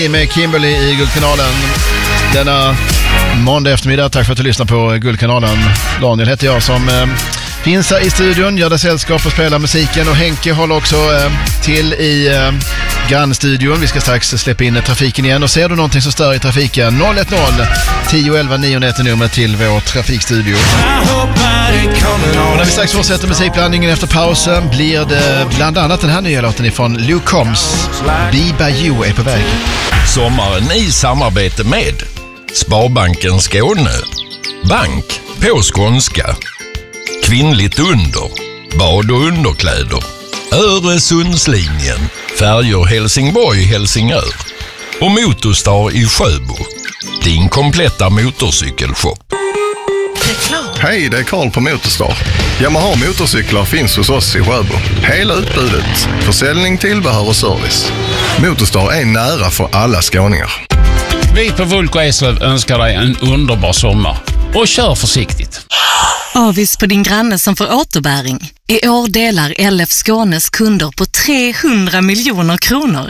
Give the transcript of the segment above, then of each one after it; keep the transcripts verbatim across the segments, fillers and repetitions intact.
Med Kimberly i Guldkanalen denna måndag eftermiddag. Tack för att du lyssnar på Guldkanalen. Daniel heter jag som eh, finns här i studion, gör det sällskap och spelar musiken, och Henke håller också eh, till i eh, grannstudion. Vi ska strax släppa in trafiken igen, och ser du någonting som stör i trafiken, noll ett noll tio elva nio ett nummer till vår trafikstudio. Och när vi strax fortsätter musikblandningen efter pausen blir det bland annat den här nya låten ifrån Luke Combs. Be By You är på väg. Sommaren i samarbete med Sparbanken Skåne, bank på skånska, kvinnligt under, bad och underkläder, Öresundslinjen, färjor Helsingborg, Helsingör och Motorstar i Sjöbo, din kompletta motorcykelshop. Hej, det är Karl på Motorstar. Yamaha motorcyklar finns hos oss i Sjöbo. Hela utbudet, försäljning, tillbehör och service. Motorstar är nära för alla skåningar. Vi på Vulko Eslöv önskar dig en underbar sommar. Och kör försiktigt. Avis på din granne som får återbäring. I år delar L F Skånes kunder på trehundra miljoner kronor.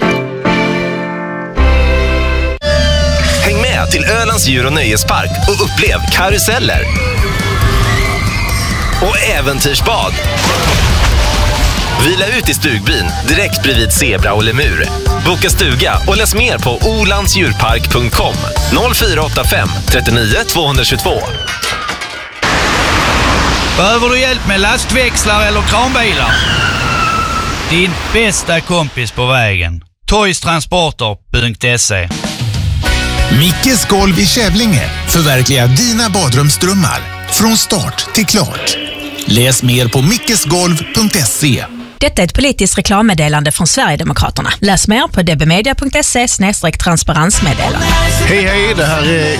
Häng med till Ölands djur- och nöjespark och upplev karuseller och äventyrsbad. Vila ut i stugbyn direkt bredvid zebra och lemur. Boka stuga och läs mer på olandsdjurpark punkt com noll fyra åtta fem trettionio tvåhundratjugotvå. Behöver du hjälp med lastväxlar eller kranbilar? Din bästa kompis på vägen. toystransporter punkt se. Mickes golv i Kävlinge förverkligar dina badrumsdrömmar från start till klart. Läs mer på mickesgolv punkt se. Detta är ett politiskt reklammeddelande från Sverigedemokraterna. Läs mer på dbmedia punkt se slash transparensmeddelande. Hej hej, det här är